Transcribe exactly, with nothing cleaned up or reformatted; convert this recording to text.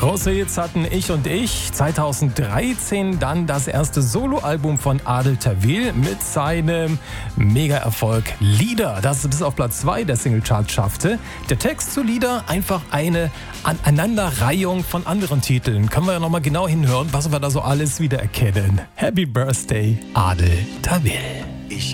Große Hits hatten Ich und Ich. zweitausenddreizehn dann das erste Soloalbum von Adel Tawil mit seinem Mega-Erfolg Lieder, das es bis auf Platz zwei der Singlecharts schaffte. Der Text zu Lieder einfach eine Aneinanderreihung von anderen Titeln. Können wir ja nochmal genau hinhören, was wir da so alles wiedererkennen. Happy Birthday, Adel Tawil. Ich